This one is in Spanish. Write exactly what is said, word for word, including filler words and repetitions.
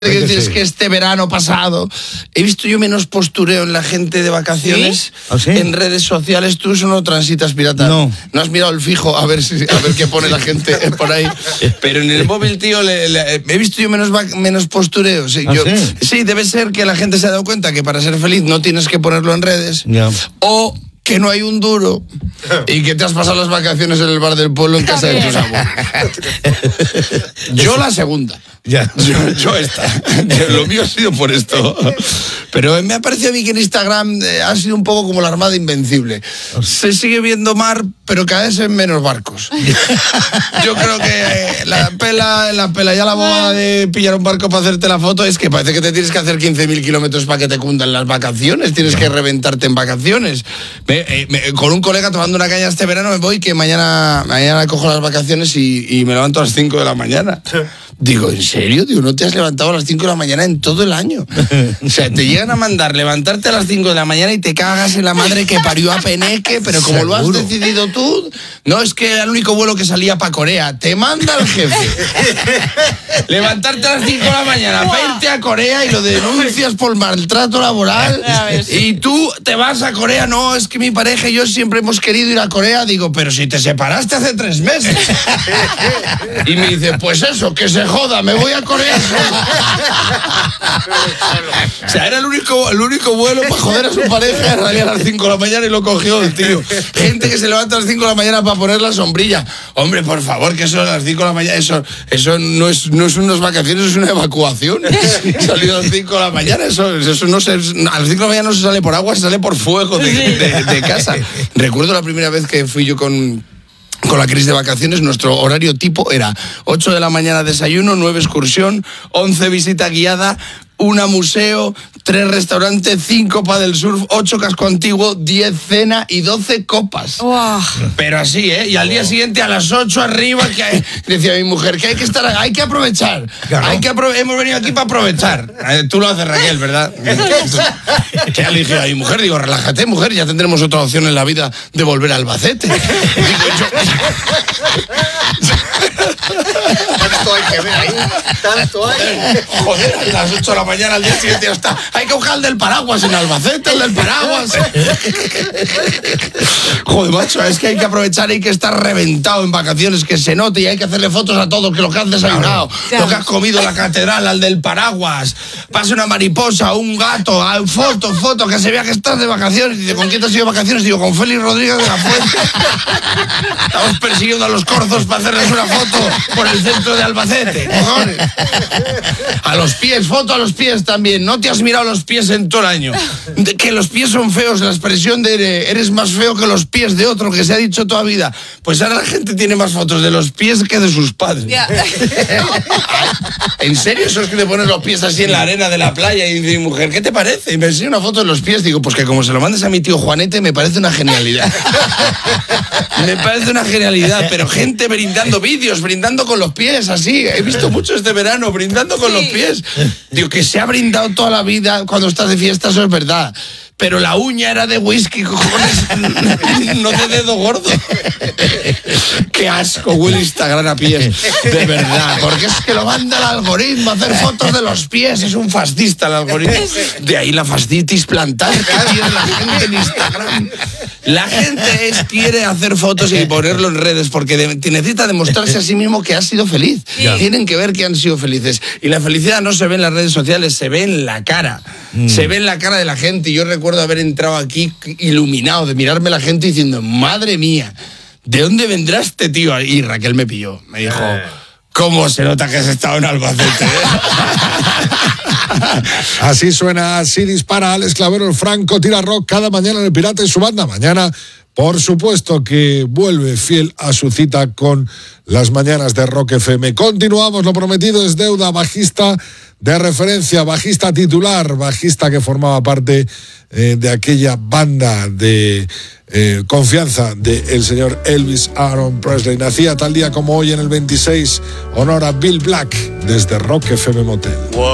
Que dices que este verano pasado he visto yo menos postureo en la gente de vacaciones. ¿Sí? ¿Ah, sí? En redes sociales. Tú eso no transitas, pirata. No. No has mirado el fijo a ver si, a ver qué pone la gente por ahí. Pero en el móvil, tío, le, le, he visto yo menos, menos postureo. Sí, ¿Ah, yo, sí? sí, debe ser que la gente se ha dado cuenta que para ser feliz no tienes que ponerlo en redes. Ya. O que no hay un duro y que te has pasado las vacaciones en el bar del pueblo en casa de tus abuelos. Yo la segunda. Ya. Yo, yo esta. Lo mío ha sido por esto. Pero me ha parecido a mí que en Instagram eh, ha sido un poco como la Armada Invencible. Se sigue viendo mar, pero cada vez en menos barcos. Yo creo que eh, la pela, la pela ya la bobada de pillar un barco para hacerte la foto es que parece que te tienes que hacer quince mil kilómetros para que te cundan las vacaciones. Tienes que reventarte en vacaciones. Me, eh, me, con un colega tomando una caña este verano me voy que mañana, mañana cojo las vacaciones y, y me levanto a las cinco de la mañana. Digo, ¿en serio? Digo, ¿no te has levantado a las cinco de la mañana en todo el año? O sea, te llegan a mandar levantarte a las cinco de la mañana y te cagas en la madre que parió a Peneque, pero como ¿seguro? Lo has decidido tú, no es que era el único vuelo que salía para Corea, te manda el jefe. Levantarte a las cinco de la mañana, para irte a Corea y lo denuncias por maltrato laboral y tú te vas a Corea. No, es que mi pareja y yo siempre hemos querido ir a Corea. Digo, pero si te separaste hace tres meses. Y me dice, pues eso, que se joda, me voy a Corea. O sea, era el único, el único vuelo para joder a su pareja. Salía a las cinco de la mañana y lo cogió el tío. Gente que se levanta a las cinco de la mañana para poner la sombrilla. Hombre, por favor, que eso a las cinco de la mañana, eso, eso no es, no es unas vacaciones, es una evacuación. Salido a las cinco de la mañana, eso, eso no se, a las cinco de la mañana no se sale por agua, se sale por fuego de, de, de casa. Recuerdo la primera vez que fui yo con... Con la crisis de vacaciones, nuestro horario tipo era ocho de la mañana desayuno, nueve excursión, once visita guiada, una museo, tres restaurantes, cinco paddle surf, ocho casco antiguo, diez cena y doce copas. Wow. Pero así, ¿eh? Y al día siguiente a las ocho arriba, que hay, decía mi mujer, que hay que estar, hay que aprovechar. Claro. Hay que apro- hemos venido aquí para aprovechar. Eh, tú lo haces, Raquel, ¿verdad? Que le dije a mi mujer, digo, relájate, mujer, ya tendremos otra opción en la vida de volver a Albacete. Digo, yo... Tanto hay que ver ahí, tanto hay. Joder, a las ocho de la mañana al día siguiente ya está. Hay que buscar el del paraguas en Albacete, el del paraguas. Joder, macho, es que hay que aprovechar, hay que estar reventado en vacaciones, que se note y hay que hacerle fotos a todos, que lo que has desayunado, claro, lo que has comido en la catedral, al del paraguas, pase una mariposa, un gato, foto, foto, que se vea que estás de vacaciones. Dice, ¿con quién te has ido de vacaciones? Digo, con Félix Rodríguez de la Fuente. Estamos persiguiendo a los corzos para hacerles una foto por el centro de Albacete, cojones. A los pies, foto a los pies también. No te has mirado los pies en todo el año. De que los pies son feos, la expresión de eres más feo que los pies de otro, que se ha dicho toda vida. Pues ahora la gente tiene más fotos de los pies que de sus padres. Yeah. ¿En serio? Eso es que te pones los pies así en la arena de la playa y dice mi mujer, ¿qué te parece? Y me enseña una foto de los pies. Digo, pues que como se lo mandes a mi tío Juanete, me parece una genialidad. Me parece una genialidad, pero gente brindando vídeos, brindando con los pies, así. He visto mucho este verano, brindando con sí. los pies. Digo, que se ha brindado toda la vida cuando estás de fiesta, eso es verdad. Pero la uña era de whisky, cojones, no de dedo gordo. Qué asco huele Instagram a pies, de verdad. Porque es que lo manda el algoritmo a hacer fotos de los pies. Es un fascista el algoritmo. De ahí la fascitis plantar que tiene la gente en Instagram. La gente es, quiere hacer fotos y ponerlo en redes porque de, necesita demostrarse a sí mismo que ha sido feliz. Sí. Tienen que ver que han sido felices. Y la felicidad no se ve en las redes sociales, se ve en la cara. Mm. Se ve en la cara de la gente. Y yo recuerdo haber entrado aquí iluminado, de mirarme la gente diciendo, madre mía, ¿de dónde vendrá este tío? Y Raquel me pilló. Me dijo, ¿cómo se nota que has estado en Albacete? Así suena, así dispara Alex Clavero, el Franco tira rock cada mañana en El Pirata y su banda. Mañana, por supuesto, que vuelve fiel a su cita con las mañanas de Rock F M. Continuamos, lo prometido es deuda. Bajista de referencia, bajista titular, bajista que formaba parte eh, de aquella banda de eh, confianza del señor Elvis Aaron Presley. Nacía tal día como hoy en el veintiséis, honor a Bill Black desde Rock F M Motel.